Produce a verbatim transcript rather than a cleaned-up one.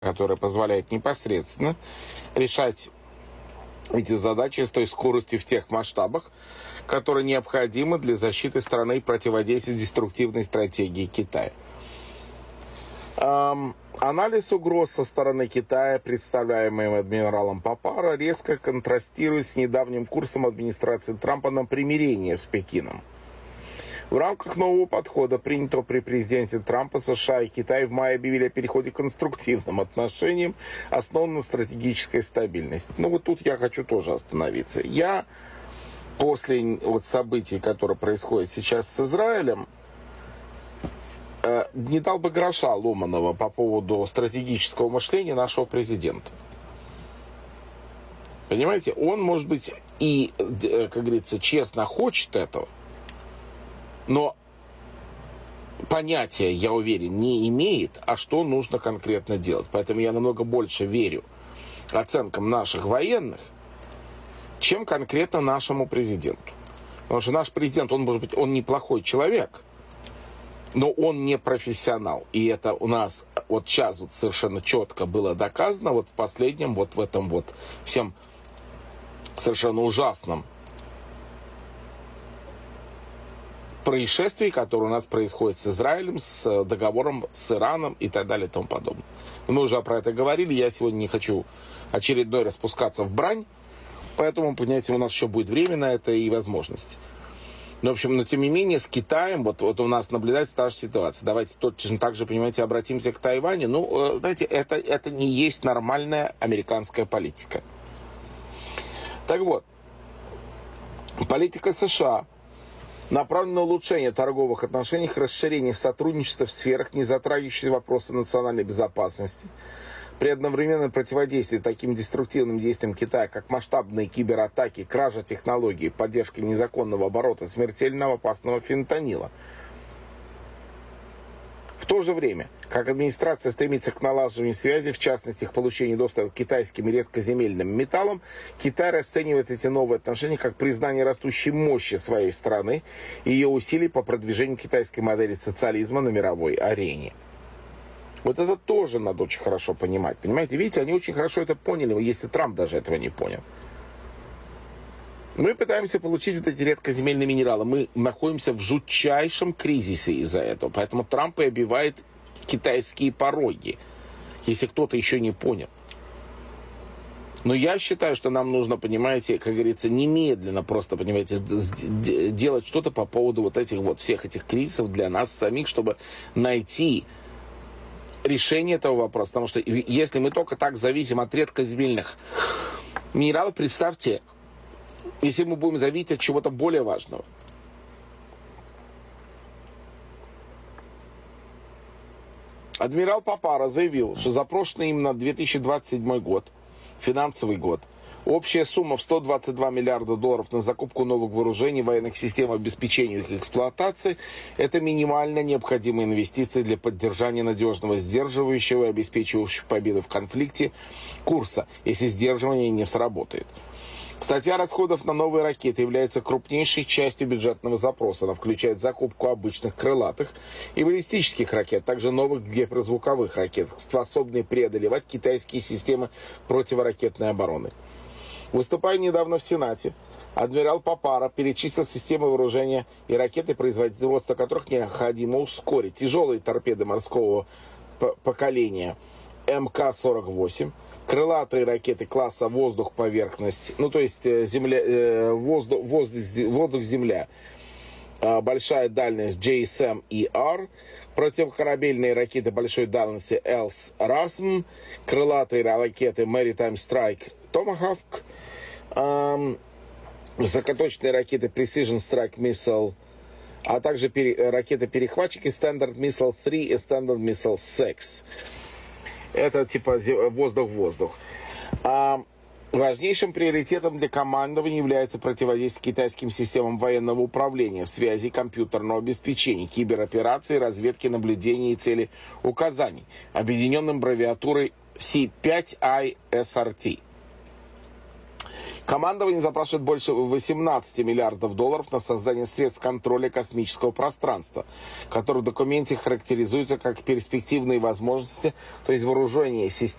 которая позволяет непосредственно решать эти задачи с той скоростью в тех масштабах, которые необходимы для защиты страны и противодействия деструктивной стратегии Китая. Эм, анализ угроз со стороны Китая, представляемый адмиралом Папаро, резко контрастирует с недавним курсом администрации Трампа на примирение с Пекином. В рамках нового подхода, принятого при президенте Трампа, США и Китай в мае объявили о переходе к конструктивным отношениям, основанным на стратегической стабильности. Ну вот тут я хочу тоже остановиться. Я после вот событий, которые происходят сейчас с Израилем, э, не дал бы гроша ломаного по поводу стратегического мышления нашего президента. Понимаете, он, может быть, и, как говорится, честно хочет этого, но понятия, я уверен, не имеет, а что нужно конкретно делать. Поэтому я намного больше верю оценкам наших военных, чем конкретно нашему президенту. Потому что наш президент, он, может быть, он неплохой человек, но он не профессионал. И это у нас вот сейчас вот совершенно четко было доказано вот в последнем, вот в этом вот всем совершенно ужасном происшествий, которые у нас происходят с Израилем, с договором с Ираном и так далее и тому подобное. Мы уже про это говорили, я сегодня не хочу очередной раз спускаться в брань, поэтому, понимаете, у нас еще будет время на это и возможность. Но, в общем, но тем не менее, с Китаем, вот, вот у нас наблюдается та же ситуация. Давайте точно так же, понимаете, обратимся к Тайваню. Ну, знаете, это, это не есть нормальная американская политика. Так вот, политика США направлена на улучшение торговых отношений, расширение сотрудничества в сферах, не затрагивающих вопросы национальной безопасности, при одновременном противодействии таким деструктивным действиям Китая, как масштабные кибератаки, кража технологий, поддержка незаконного оборота смертельно опасного фентанила. В то же время, как администрация стремится к налаживанию связи, в частности, к получению доступа к китайским редкоземельным металлам, Китай расценивает эти новые отношения как признание растущей мощи своей страны и ее усилий по продвижению китайской модели социализма на мировой арене. Вот это тоже надо очень хорошо понимать. Понимаете, видите, они очень хорошо это поняли, если Трамп даже этого не понял. Мы пытаемся получить вот эти редкоземельные минералы. Мы находимся в жутчайшем кризисе из-за этого. Поэтому Трамп и оббивает китайские пороги, если кто-то еще не понял. Но я считаю, что нам нужно, понимаете, как говорится, немедленно просто, понимаете, делать что-то по поводу вот этих вот всех этих кризисов для нас самих, чтобы найти решение этого вопроса. Потому что если мы только так зависим от редкоземельных минералов, представьте, если мы будем зависеть от чего-то более важного. Адмирал Папаро заявил, что за прошлый именно две тысячи двадцать седьмой год, финансовый год, общая сумма в сто двадцать два миллиарда долларов на закупку новых вооружений, военных систем, обеспечению их эксплуатации – это минимально необходимые инвестиции для поддержания надежного, сдерживающего и обеспечивающего победу в конфликте курса, если сдерживание не сработает. Статья расходов на новые ракеты является крупнейшей частью бюджетного запроса. Она включает закупку обычных крылатых и баллистических ракет, также новых гиперзвуковых ракет, способные преодолевать китайские системы противоракетной обороны. Выступая недавно в Сенате, адмирал Папаро перечислил системы вооружения и ракеты, производство которых необходимо ускорить. Тяжелые торпеды морского поколения эм ка сорок восемь, крылатые ракеты класса воздух-поверхность, ну то есть земля, воздух, воздух, воздух-земля, большая дальность джей эс эм и ар, противокорабельные ракеты большой дальности элс расм, крылатые ракеты Maritime Strike Tomahawk, эм, высокоточные ракеты Precision Strike Missile, а также пере, ракеты-перехватчики Standard Missile три и Standard Missile шесть. Это типа воздух-воздух. А важнейшим приоритетом для командования является противодействие китайским системам военного управления, связи, компьютерного обеспечения, киберопераций, разведки, наблюдения и цели указаний, объединенным аббревиатурой си пять ай эс ар ти. Командование запрашивает больше восемнадцати миллиардов долларов на создание средств контроля космического пространства, которые в документе характеризуются как перспективные возможности, то есть вооружение систем